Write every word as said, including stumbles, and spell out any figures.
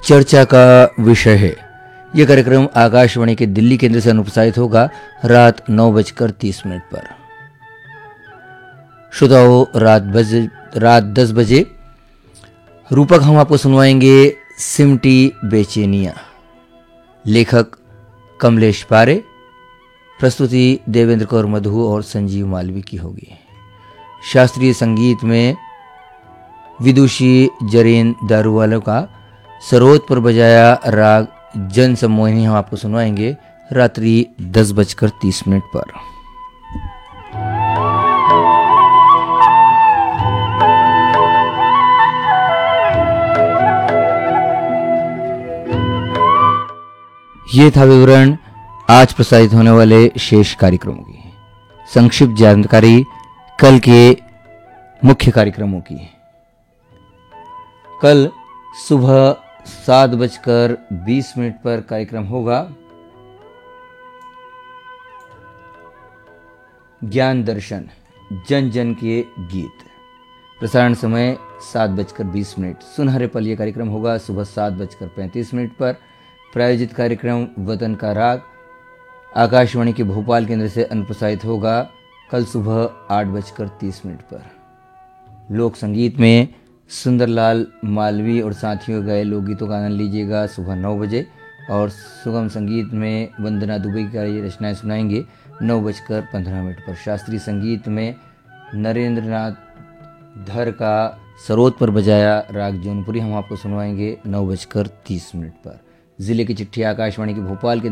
चर्चा का विषय है। यह कार्यक्रम आकाशवाणी के दिल्ली केंद्र से अनुप्रसारित होगा रात नौ बजकर तीस मिनट पर। श्रोताओं, रात बजे रात दस बजे रूपक हम आपको सुनवाएंगे सिमटी बेचैनिया। लेखक कमलेश पारे, प्रस्तुति देवेंद्र कौर मधु और संजीव मालवी की होगी। शास्त्रीय संगीत में विदुषी जरीन दारूवालों का सरोद पर बजाया राग जन सम्मोहिनी हम आपको सुनवाएंगे रात्रि दस बजकर तीस मिनट पर। ये था विवरण आज प्रसारित होने वाले शेष कार्यक्रमों की। संक्षिप्त जानकारी कल के मुख्य कार्यक्रमों की। कल सुबह सात बजकर बीस मिनट पर कार्यक्रम होगा ज्ञान दर्शन, जन जन के गीत। प्रसारण समय सात बजकर बीस मिनट। सुनहरे पल ये कार्यक्रम होगा सुबह सात बजकर पैंतीस मिनट पर। प्रायोजित कार्यक्रम वतन का राग आकाशवाणी के भोपाल केंद्र से अनुप्रसारित होगा कल सुबह आठ बजकर तीस मिनट पर। लोक संगीत में सुंदरलाल मालवी और साथियों के गाए लोकगीतों का आनंद लीजिएगा सुबह नौ बजे। और सुगम संगीत में वंदना दुबे की ये रचनाएं सुनाएंगे नौ बजकर पंद्रह मिनट पर। शास्त्रीय संगीत में नरेंद्र नाथ धर का सरोद पर बजाया राग जौनपुरी हम आपको सुनवाएंगे नौ बजकर तीस मिनट पर। जिले की चिट्ठी आकाशवाणी के भोपाल के